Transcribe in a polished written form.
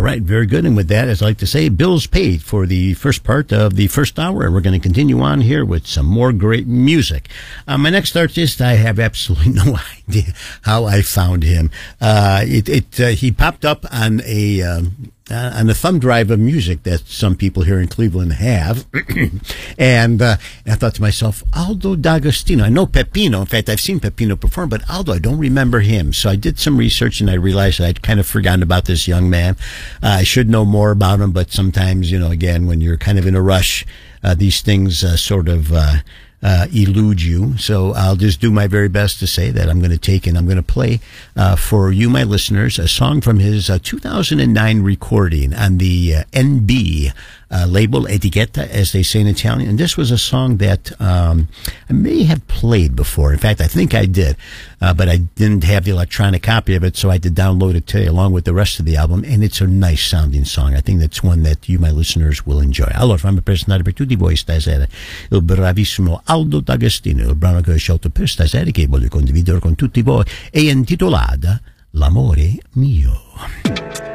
right, very good. And with that, as I like to say, bills paid for the first part of the first hour. And we're going to continue on here with some more great music. My next artist, I have absolutely no idea how I found him. He popped up on a thumb drive of music that some people here in Cleveland have. And I thought to myself, Aldo D'Agostino. I know Peppino. In fact, I've seen Peppino perform, but Aldo, I don't remember him. So I did some research and I realized I'd kind of forgotten about this young man. I should know more about him, but sometimes, again, when you're kind of in a rush, these things sort of elude you. So I'll just do my very best to say that I'm going to take and I'm going to play for you, my listeners, a song from his 2009 recording on the NB label, Etichetta, as they say in Italian. And this was a song that I may have played before. In fact, I think I did, but I didn't have the electronic copy of it, so I had to download it today along with the rest of the album. And it's a nice sounding song. I think that's one that you, my listeners, will enjoy. Allora, fammi presentare per tutti voi stasera il bravissimo Aldo D'Agostino, il brano che ho scelto per stasera, che voglio condividere con tutti voi, è intitolata L'amore mio.